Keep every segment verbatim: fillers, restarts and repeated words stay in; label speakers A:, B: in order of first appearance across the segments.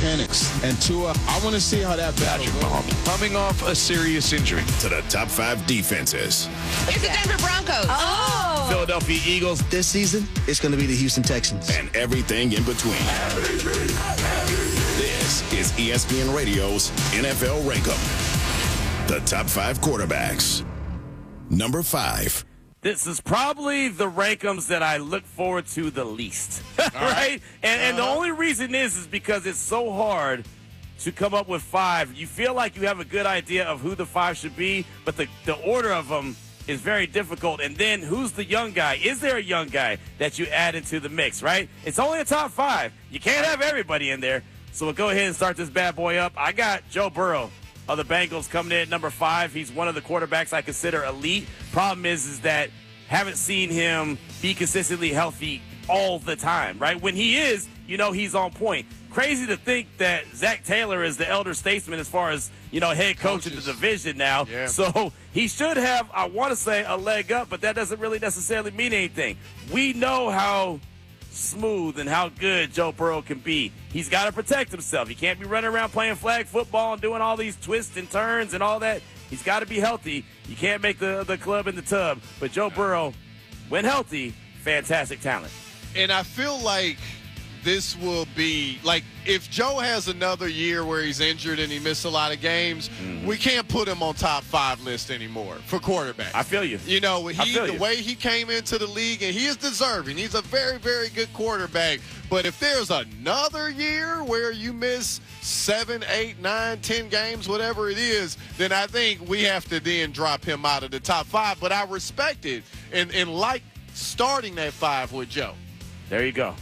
A: Penix and Tua. I want to see how that battle goes.
B: Coming off a serious injury.
C: To the top five defenses.
D: It's the Denver Broncos.
E: Oh.
F: Philadelphia Eagles.
G: This season, it's going to be the Houston Texans.
C: And everything in between. This is E S P N Radio's N F L Rank 'em. The top five quarterbacks. Number five.
F: This is probably the Rankums that I look forward to the least, right? right? And, and
E: uh-huh.
F: the only reason is is because it's so hard to come up with five. You feel like you have a good idea of who the five should be, but the, the order of them is very difficult. And then who's the young guy? Is there a young guy that you add into the mix, right? It's only a top five. You can't have everybody in there. So we'll go ahead and start this bad boy up. I got Joe Burrow of the Bengals coming in at number five. He's one of the quarterbacks I consider elite. Problem is, is that haven't seen him be consistently healthy all the time, right? When he is, you know he's on point. Crazy to think that Zach Taylor is the elder statesman as far as, you know, head coach Coaches. in the division now. Yeah. So he should have, I want to say, a leg up, but that doesn't really necessarily mean anything. We know how smooth and how good Joe Burrow can be. He's got to protect himself. He can't be running around playing flag football and doing all these twists and turns and all that. He's got to be healthy. You can't make the, the club in the tub. But Joe Burrow, when healthy, fantastic talent.
E: And I feel like this will be, like, if Joe has another year where he's injured and he missed a lot of games, mm-hmm. we can't put him on top five list anymore for quarterback.
F: I feel you.
E: You know, he,
F: feel
E: the
F: you.
E: way he came into the league, and he is deserving. He's a very, very good quarterback. But if there's another year where you miss seven, eight, nine, ten games, whatever it is, then I think we have to then drop him out of the top five. But I respect it and, and like starting that five with Joe.
F: There you go.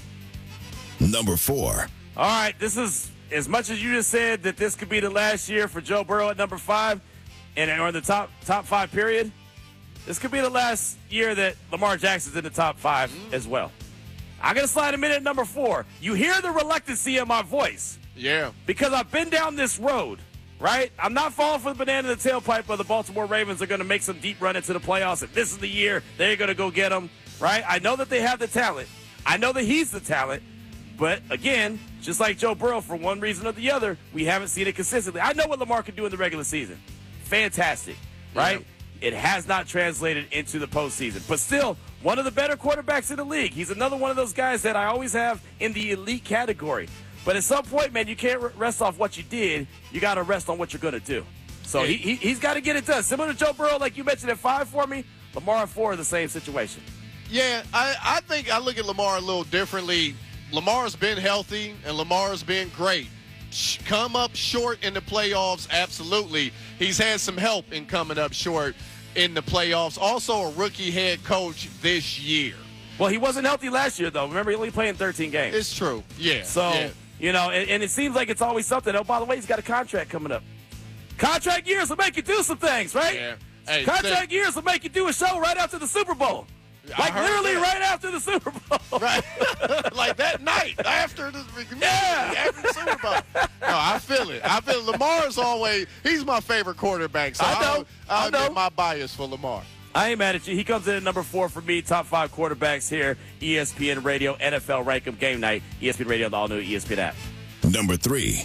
C: Number four.
F: All right, this is, as much as you just said that this could be the last year for Joe Burrow at number five, and or in the top top five period, this could be the last year that Lamar Jackson's in the top five mm. as well. I'm going to slide him in at number four. You hear the reluctancy in my voice.
E: Yeah.
F: Because I've been down this road, right? I'm not falling for the banana in the tailpipe of the Baltimore Ravens are going to make some deep run into the playoffs. If this is the year, they're going to go get them, right? I know that they have the talent. I know that he's the talent. But, again, just like Joe Burrow, for one reason or the other, we haven't seen it consistently. I know what Lamar can do in the regular season. Fantastic, right? Yeah. It has not translated into the postseason. But still, one of the better quarterbacks in the league. He's another one of those guys that I always have in the elite category. But at some point, man, you can't rest off what you did. You got to rest on what you're going to do. So yeah. he, he, he's got to get it done. Similar to Joe Burrow, like you mentioned at five for me, Lamar at four are the same situation.
E: Yeah, I, I think I look at Lamar a little differently. Lamar's been healthy, and Lamar's been great. Come up short in the playoffs, absolutely. He's had some help in coming up short in the playoffs. Also a rookie head coach this year.
F: Well, he wasn't healthy last year, though. Remember, he only played in thirteen games.
E: It's true, yeah.
F: So,
E: yeah.
F: you know, and, and it seems like it's always something. Oh, by the way, he's got a contract coming up. Contract years will make you do some things, right?
E: Yeah. Hey,
F: contract say, years will make you do a show right after the Super Bowl. Like literally that. right after the Super Bowl.
E: Right. Like that night after the,
F: yeah.
E: after the Super Bowl. No, I feel it. I feel Lamar's always, he's my favorite quarterback. So
F: I know.
E: I'll, I'll
F: I know.
E: get my bias for Lamar.
F: I ain't mad at you. He comes in at number four for me. Top five quarterbacks here. E S P N Radio, N F L Rank 'em Game Night. E S P N Radio, the all-new E S P N app.
C: Number three.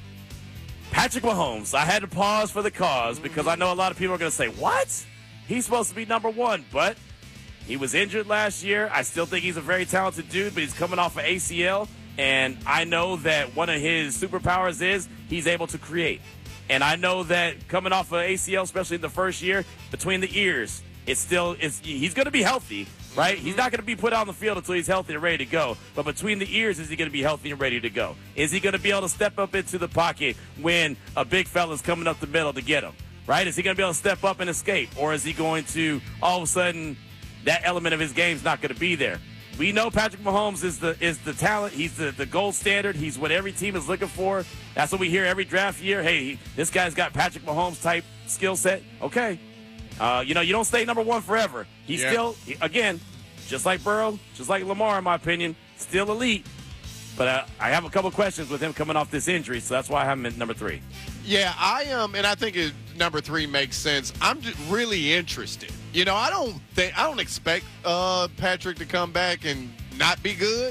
F: Patrick Mahomes. I had to pause for the cause because I know a lot of people are going to say, what? He's supposed to be number one, but he was injured last year. I still think he's a very talented dude, but he's coming off an A C L, and I know that one of his superpowers is he's able to create. And I know that coming off an A C L, especially in the first year, between the ears, it's still it's, he's going to be healthy, right? Mm-hmm. He's not going to be put out on the field until he's healthy and ready to go. But between the ears, is he going to be healthy and ready to go? Is he going to be able to step up into the pocket when a big fella's coming up the middle to get him, right? Is he going to be able to step up and escape? Or is he going to all of a sudden that element of his game is not going to be there? We know Patrick Mahomes is the is the talent. He's the, the gold standard. He's what every team is looking for. That's what we hear every draft year. Hey, he, this guy's got Patrick Mahomes type skill set. Okay. Uh, you know, you don't stay number one forever. He's yeah. still, he, again, just like Burrow, just like Lamar, in my opinion, still elite. But uh, I have a couple questions with him coming off this injury, so that's why I have him at number three.
E: Yeah, I am, um, and I think it, number three makes sense. I'm just really interested. You know, I don't think I don't expect uh, Patrick to come back and not be good,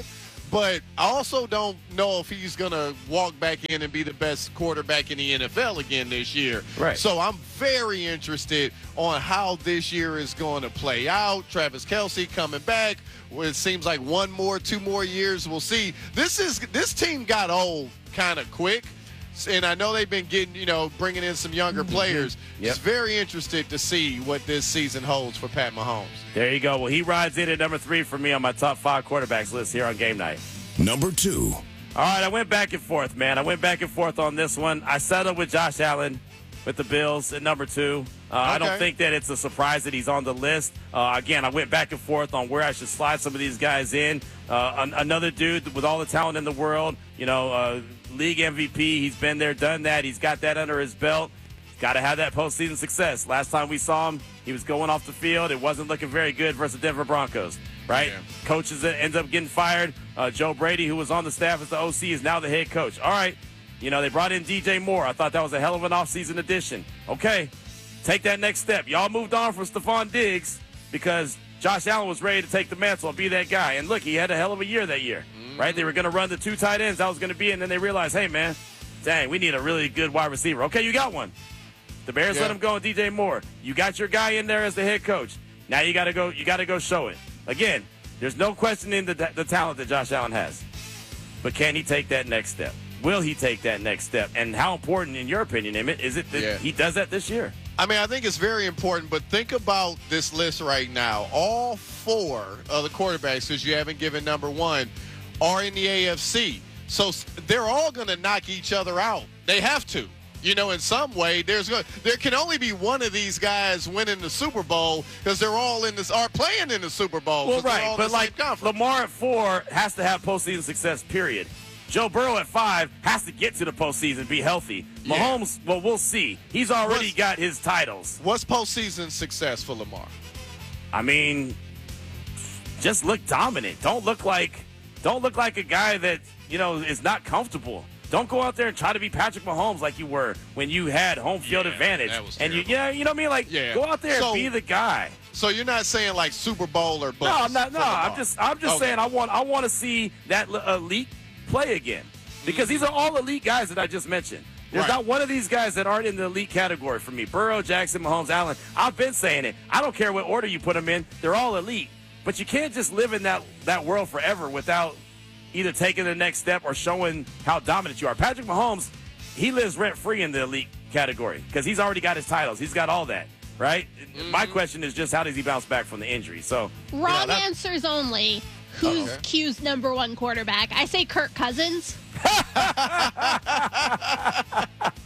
E: But I also don't know if he's going to walk back in and be the best quarterback in the N F L again this year.
F: Right.
E: So I'm very interested on how this year is going to play out. Travis Kelce coming back. Well, it seems like one more, two more years. We'll see. This is this team got old kind of quick. And I know they've been getting, you know, bringing in some younger players.
F: Yep.
E: Just very interested to see what this season holds for Pat Mahomes.
F: There you go. Well, he rides in at number three for me on my top five quarterbacks list here on Game Night.
C: Number two.
F: All right, I went back and forth, man. I went back and forth on this one. I settled with Josh Allen with the Bills at number two. Uh, okay. I don't think that it's a surprise that he's on the list. Uh, again, I went back and forth on where I should slide some of these guys in. Uh, an- another dude with all the talent in the world, you know, uh, league M V P. He's been there, done that. He's got that under his belt. Got to have that postseason success. Last time we saw him, he was going off the field. It wasn't looking very good versus the Denver Broncos, right? Yeah. Coaches ends up getting fired. Uh, Joe Brady, who was on the staff as the O C, is now the head coach. All right, you know, they brought in D J Moore. I thought that was a hell of an offseason addition. Okay, take that next step. Y'all moved on from Stephon Diggs because Josh Allen was ready to take the mantle and be that guy. And look, he had a hell of a year that year, mm-hmm. right? They were going to run the two tight ends. That was going to be it. And then they realized, hey, man, dang, we need a really good wide receiver. Okay, you got one. The Bears
E: yeah.
F: let him go on D J Moore. You got your guy in there as the head coach. Now you got to go. You got to go show it. Again, there's no questioning the, the talent that Josh Allen has. But can he take that next step? Will he take that next step? And how important, in your opinion, Emmett, is it that
E: yeah.
F: he does that this year?
E: I mean, I think it's very important, but think about this list right now. All four of the quarterbacks, because you haven't given number one, are in the A F C. So they're all going to knock each other out. They have to. You know, in some way, there's going there can only be one of these guys winning the Super Bowl because they're all in this are playing in the Super Bowl.
F: Well, right, but like Lamar at four has to have postseason success. Period. Joe Burrow at five has to get to the postseason, be healthy. Yeah. Mahomes, well, we'll see. He's already what's, got his titles.
E: What's postseason success for Lamar?
F: I mean, just look dominant. Don't look like, don't look like a guy that you know is not comfortable. Don't go out there and try to be Patrick Mahomes like you were when you had home field
E: yeah,
F: advantage.
E: That was
F: and you, yeah, you know what I mean? Like,
E: yeah.
F: go out there
E: so,
F: and be the guy.
E: So you're not saying like Super Bowl or bust?
F: No, I'm not. No, I'm just, I'm just
E: okay.
F: saying I want, I want to see that elite play again because mm-hmm. these are all elite guys that I just mentioned. There's
E: right.
F: not one of these guys that aren't in the elite category for me. Burrow, Jackson, Mahomes, Allen. I've been saying it. I don't care what order you put them in. They're all elite. But you can't just live in that that world forever without either taking the next step or showing how dominant you are. Patrick Mahomes, he lives rent-free in the elite category because he's already got his titles. He's got all that, right? Mm-hmm. My question is just how does he bounce back from the injury? So
D: Wrong
F: you know,
D: answers only. Who's okay. Q's number one quarterback? I say Kirk Cousins.
E: uh,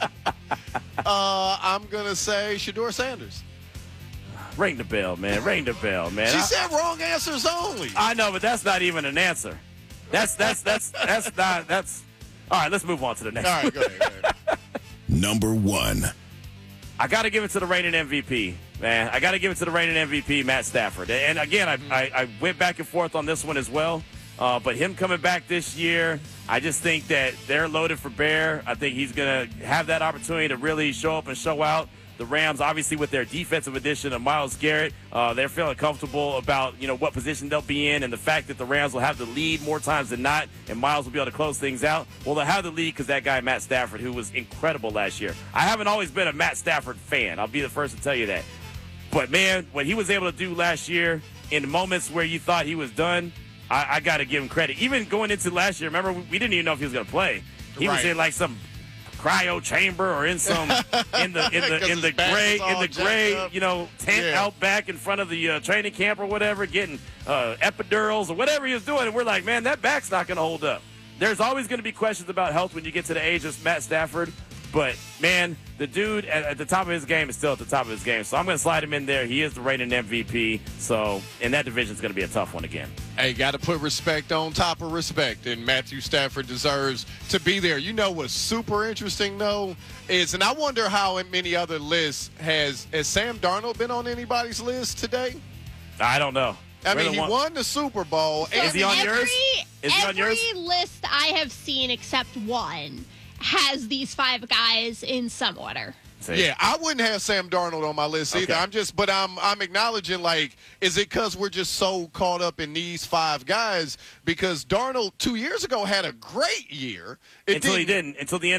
E: I'm going to say Shedeur Sanders.
F: Ring the bell, man. Ring the bell, man.
E: She
F: I,
E: said wrong answers only.
F: I know, but that's not even an answer. That's that's that's that's not that's. All right, let's move on to the next.
E: All right,
F: one.
E: go ahead. Go ahead.
C: Number one.
F: I got to give it to the reigning M V P, man. I got to give it to the reigning M V P, Matt Stafford. And again, I I, I went back and forth on this one as well. Uh, but him coming back this year, I just think that they're loaded for bear. I think he's going to have that opportunity to really show up and show out. The Rams, obviously, with their defensive addition of Myles Garrett, uh, they're feeling comfortable about, you know, what position they'll be in and the fact that the Rams will have the lead more times than not and Myles will be able to close things out. Well, they'll have the lead because that guy, Matt Stafford, who was incredible last year. I haven't always been a Matt Stafford fan. I'll be the first to tell you that. But, man, what he was able to do last year in moments where you thought he was done, I, I got to give him credit. Even going into last year, remember, we didn't even know if he was going to play. He right. was in, like, some cryo chamber or in some in the in the in the gray in the gray you know tent yeah. out back in front of the uh, training camp or whatever, getting uh, epidurals or whatever he was doing, and we're like, man, that back's not going to hold up. There's always going to be questions about health when you get to the age of Matt Stafford, but man, the dude at, at the top of his game is still at the top of his game. So I'm going to slide him in there. He is the reigning M V P. So and that division is going to be a tough one again.
E: Hey, got to put respect on top of respect, and Matthew Stafford deserves to be there. You know what's super interesting, though, is, and I wonder how in many other lists, has, has Sam Darnold been on anybody's list today?
F: I don't know.
E: I
F: We're
E: mean, he
F: one.
E: won the Super Bowl.
D: So
F: is he on
D: every,
F: yours? Is he on yours?
D: Every list I have seen except one has these five guys in some order.
F: See?
E: Yeah, I wouldn't have Sam Darnold on my list either.
F: Okay.
E: I'm just, but I'm, I'm acknowledging, like, is it because we're just so caught up in these five guys? Because Darnold two years ago had a great year. It
F: until he didn't. Until the end.